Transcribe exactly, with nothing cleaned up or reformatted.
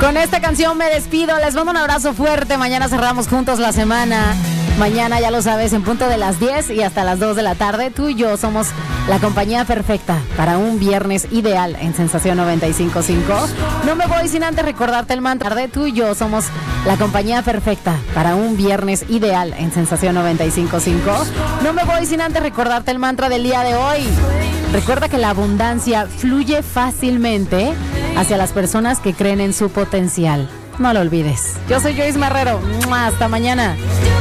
Con esta canción me despido. Les mando un abrazo fuerte. Mañana cerramos juntos la semana. Mañana, ya lo sabes, en punto de las diez y hasta las dos de la tarde, tú y yo somos la compañía perfecta para un viernes ideal en Sensación noventa y cinco punto cinco. No me voy sin antes recordarte el mantra de tú y yo somos la compañía perfecta para un viernes ideal en Sensación noventa y cinco punto cinco. No me voy sin antes recordarte el mantra del día de hoy. Recuerda que la abundancia fluye fácilmente hacia las personas que creen en su potencial. No lo olvides. Yo soy Joyce Marrero. Hasta mañana.